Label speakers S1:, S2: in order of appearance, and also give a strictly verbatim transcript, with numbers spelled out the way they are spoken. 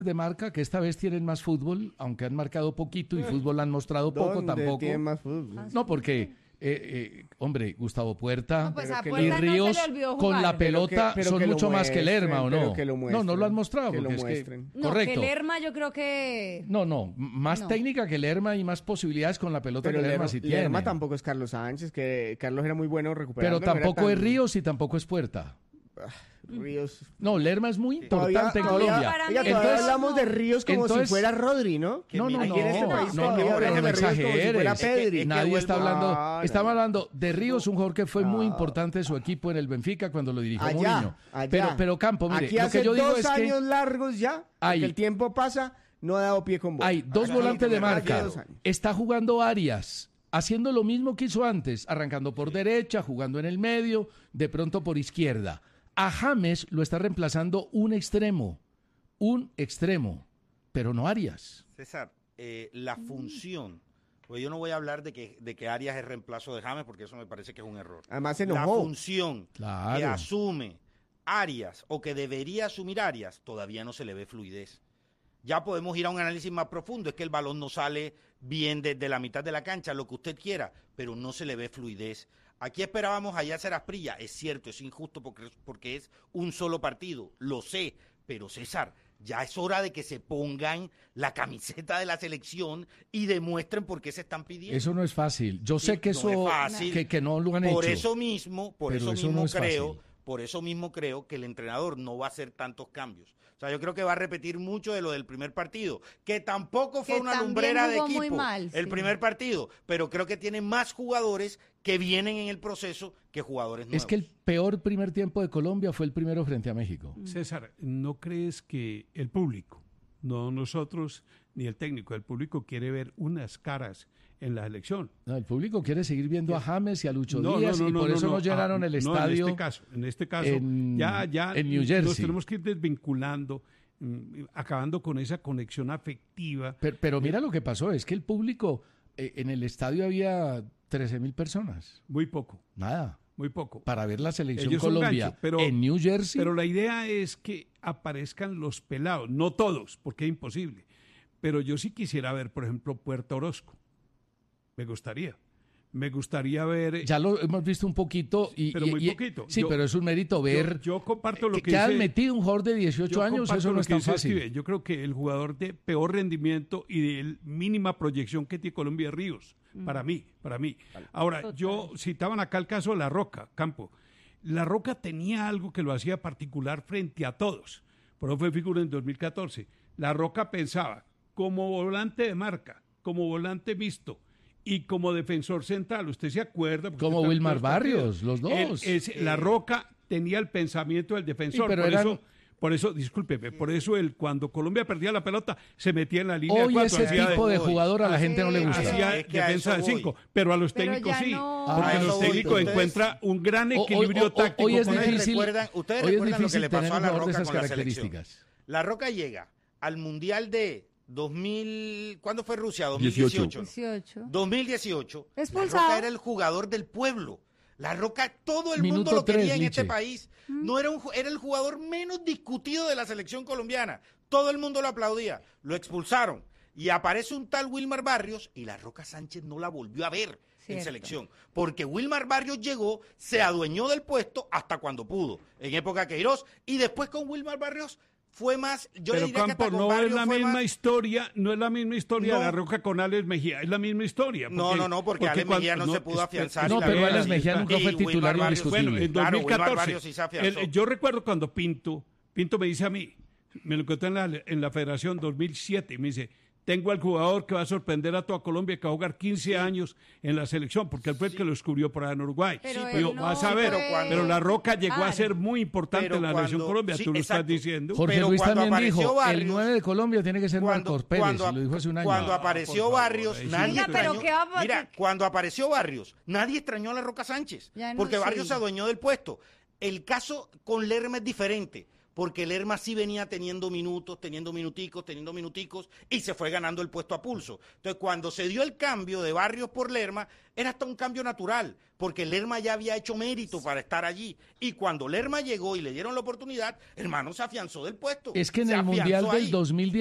S1: de marca que esta vez tienen más fútbol, aunque han marcado poquito y fútbol han mostrado poco
S2: ¿Dónde
S1: tampoco.
S2: tienen más fútbol?
S1: No, porque, eh, eh, hombre, Gustavo Puerta
S3: No, pues a
S1: y
S3: Puerta no
S1: Ríos
S3: se le olvidó
S1: con
S3: jugar.
S1: la pelota
S2: Pero que- pero
S1: son
S2: que lo
S1: mucho más que el Lerma, ¿o
S2: muestren,
S1: no?
S2: pero que lo
S1: No, no lo
S2: muestren,
S1: han mostrado.
S2: que lo
S1: porque es que,
S2: muestren.
S3: No,
S1: correcto.
S3: que Lerma yo creo que...
S1: No, no, m- más
S3: No.
S1: técnica que Lerma y más posibilidades con la pelota
S2: Pero
S1: que Lerma
S2: Lerma,
S1: sí tiene.
S2: Lerma tampoco es Carlos Sánchez, que Carlos era muy bueno recuperando.
S1: Pero
S2: no era
S1: tampoco
S2: tan-
S1: es Ríos y tampoco es Puerta.
S2: Ríos.
S1: No, Lerma es muy
S2: Todavía,
S1: importante en
S2: todavía,
S1: Colombia.
S3: Para
S2: oiga,
S3: mí
S2: todavía
S1: entonces-
S2: hablamos de Ríos como
S1: entonces-
S2: si fuera Rodri, ¿no?
S1: No, no,
S4: mira,
S1: no,
S2: aquí en este país
S1: no,
S2: todavía
S1: no,
S2: hablamos
S1: no
S2: de Ríos como si
S1: exageres.
S2: fuera
S1: Es que-
S2: Pedri.
S4: es que
S1: Nadie está
S4: vuelvo-
S1: hablando,
S2: No,
S1: estamos
S2: no.
S1: hablando de Ríos, un jugador que fue muy
S2: No.
S1: importante en su equipo en el Benfica cuando lo dirigió
S2: Allá,
S1: Mourinho.
S2: allá.
S1: Pero, pero Campo, mire,
S2: Aquí
S1: lo
S2: hace
S1: que yo digo
S2: dos
S1: es que
S2: años largos ya,
S1: Hay-
S2: que el tiempo pasa, no ha dado pie con bola.
S1: hay dos
S2: Aquí,
S1: volantes de
S2: hace
S1: marca.
S2: dos años.
S1: Está jugando Arias, haciendo lo mismo que hizo antes, arrancando por derecha, jugando en el medio, de pronto por izquierda. A James lo está reemplazando un extremo, un extremo, pero no Arias.
S4: César, eh, la función, pues yo no voy a hablar de que, de que Arias es reemplazo de James porque eso me parece que es un error.
S2: Además se
S4: La
S2: enojó.
S4: función
S1: Claro.
S4: que asume Arias o que debería asumir Arias todavía no se le ve fluidez. Ya podemos ir a un análisis más profundo, es que el balón no sale bien desde la mitad de la cancha, lo que usted quiera, pero no se le ve fluidez. Aquí esperábamos a Yasser Asprilla, es cierto, es injusto porque, porque es un solo partido, lo sé, pero César, ya es hora de que se pongan la camiseta de la selección y demuestren por qué se están pidiendo.
S1: Eso no es fácil. Yo
S4: Sí,
S1: sé que
S4: no
S1: eso,
S4: es fácil.
S1: que, que no lo han
S4: Por
S1: hecho.
S4: eso mismo, por
S1: pero
S4: eso
S1: eso
S4: mismo
S1: no es
S4: creo,
S1: fácil.
S4: por eso mismo creo que el entrenador no va a hacer tantos cambios. O sea, yo creo que va a repetir mucho de lo del primer partido, que tampoco fue
S3: Que
S4: una
S3: también
S4: lumbrera de
S3: jugó muy
S4: equipo
S3: mal,
S4: el
S3: sí.
S4: primer partido, pero creo que tiene más jugadores que vienen en el proceso que jugadores nuevos.
S1: Es que el peor primer tiempo de Colombia fue el primero frente a México.
S5: César, ¿no crees que el público, no nosotros ni el técnico, el público quiere ver unas caras en la elección?
S1: No, el público quiere seguir viendo a James y a Lucho
S5: No,
S1: Díaz
S5: no, no,
S1: y por
S5: no,
S1: eso
S5: no,
S1: no, llenaron
S5: ah,
S1: el
S5: no,
S1: estadio.
S5: en este caso, en este caso,
S1: en-
S5: ya, ya
S1: en New
S5: nos
S1: Jersey.
S5: tenemos que ir desvinculando, mm, acabando con esa conexión afectiva.
S1: Pero, pero mira lo que pasó, es que el público, eh, en el estadio había trece mil personas.
S5: Muy poco,
S1: Nada.
S5: muy poco.
S1: Para ver la selección
S5: Ellos son
S1: Colombia
S5: gancho, pero-
S1: en New Jersey.
S5: Pero la idea es que aparezcan los pelados, no todos, porque es imposible. Pero yo sí quisiera ver, por ejemplo, Puerto Orozco. Me gustaría. Me gustaría ver...
S1: Ya lo hemos visto un poquito. Y,
S5: Pero
S1: y-
S5: muy
S1: y-
S5: poquito.
S1: Sí,
S5: Yo-
S1: pero es un mérito ver
S5: yo, yo comparto lo
S1: que,
S5: que,
S1: que han
S5: dice-
S1: metido un jugador de dieciocho
S5: yo
S1: años,
S5: comparto
S1: eso no
S5: lo
S1: es
S5: que
S1: tan
S5: dice
S1: fácil.
S5: Steve. Yo creo que el jugador de peor rendimiento y de mínima proyección que tiene Colombia es Ríos. Para mí, para mí. Ahora,
S3: Total.
S5: yo citaban acá el caso de La Roca, Campo. La Roca tenía algo que lo hacía particular frente a todos. Por eso fue figura en dos mil catorce. La Roca pensaba como volante de marca, como volante mixto y como defensor central. ¿Usted se acuerda? Porque
S1: Como
S5: usted
S1: Wilmar
S5: está en todos
S1: Barrios, los dos.
S5: Él- es- la Roca tenía el pensamiento del defensor.
S1: Sí, pero
S5: por
S1: eran-
S5: eso, por eso, discúlpeme, por eso él, cuando Colombia perdía la pelota, se metía en la línea
S1: Hoy
S5: de cuatro.
S1: ese
S5: hacía
S1: tipo de
S4: voy.
S1: jugador a la
S3: Ah,
S1: gente no le
S3: sí,
S1: gusta.
S5: hacía
S4: Es que a
S5: defensa de
S4: eso voy.
S5: cinco, pero a los
S3: Pero
S5: técnicos
S3: ya
S5: sí.
S3: no.
S5: Porque
S4: A
S5: los
S4: eso voy.
S5: técnicos
S4: Ustedes-
S5: encuentran un gran
S1: Hoy- hoy-
S5: equilibrio
S1: hoy-
S5: táctico
S1: hoy es
S5: con él.
S1: difícil,
S4: recuerdan- ustedes
S1: hoy es
S4: recuerdan lo que
S1: difícil
S4: le pasó
S1: tener
S4: a
S1: un
S4: La
S1: jugador de
S4: Roca
S1: esas
S4: con la selección.
S1: características.
S4: La Roca llega al Mundial de dos mil, ¿cuándo fue Rusia? dos mil dieciocho.
S3: dieciocho.
S4: dos mil dieciocho. La
S3: Expulsado.
S4: Roca era el jugador del pueblo. La Roca, todo el
S1: Minuto
S4: mundo lo quería
S1: tres,
S4: en este
S1: Liche.
S4: país. No era un, ju- era el jugador menos discutido de la selección colombiana. Todo el mundo lo aplaudía. Lo expulsaron. Y aparece un tal Wilmar Barrios y la Roca Sánchez no la volvió a ver en
S3: Cierto.
S4: selección. Porque Wilmar Barrios llegó, se adueñó del puesto hasta cuando pudo, en época Queiroz. Y después con Wilmar Barrios fue más, yo le
S5: Pero
S4: diría que
S5: Campo,
S4: hasta con
S5: no es
S4: Barrios
S5: la
S4: fue
S5: misma
S4: más-
S5: historia, no es la misma historia
S4: No.
S5: de La Roca con Alex Mejía, es la misma historia.
S4: No,
S5: porque-
S4: no, no, porque Alex
S5: cuando-
S4: Mejía no se pudo
S5: espera,
S4: afianzar
S1: No,
S4: y la
S1: pero
S4: verdad,
S1: Alex
S4: sí,
S1: Mejía nunca
S4: y
S1: fue
S4: Wilmar
S1: titular
S4: Barrios-
S1: indiscutible.
S5: Bueno, en
S4: Claro, Wilmar
S5: dos mil catorce,
S4: Barrios sí se afianzó.
S5: el- yo recuerdo cuando Pinto, Pinto me dice a mí, me lo encontré en la, en la Federación dos mil siete, y me dice, tengo al jugador que va a sorprender a toda Colombia, que va a jugar quince años en la selección, porque él fue el que lo descubrió por allá en Uruguay.
S3: Pero
S5: Digo,
S3: él no
S5: vas a ver,
S3: fue-
S5: pero La Roca llegó a
S3: Claro.
S5: ser muy importante
S4: Pero
S5: en la
S4: cuando-
S5: selección Colombia,
S4: sí,
S5: tú lo
S4: exacto.
S5: estás diciendo.
S1: Jorge
S4: Pero
S1: Luis
S4: cuando
S1: también dijo,
S4: apareció
S1: el
S4: Barrios-
S1: nueve de Colombia tiene que ser
S4: cuando,
S1: Marcos Pérez,
S4: cuando,
S1: y lo dijo hace un año.
S4: cuando
S5: No,
S4: apareció
S5: por favor,
S4: Barrios,
S5: ahí sí.
S4: nadie
S3: Venga, pero
S4: extrañó.
S3: ¿qué va a-
S4: Mira, cuando apareció Barrios, nadie extrañó a la Roca Sánchez,
S3: Ya no,
S4: porque Barrios
S3: sí.
S4: se adueñó del puesto. El caso con Lerma es diferente, porque Lerma sí venía teniendo minutos, teniendo minuticos, teniendo minuticos, y se fue ganando el puesto a pulso. Entonces, cuando se dio el cambio de Barrios por Lerma, era hasta un cambio natural, porque Lerma ya había hecho mérito para estar allí. Y cuando Lerma llegó y le dieron la oportunidad, hermano, se afianzó del puesto.
S1: Es que en
S4: se
S1: el Mundial
S4: afianzó
S1: del
S4: ahí.
S1: dos mil diez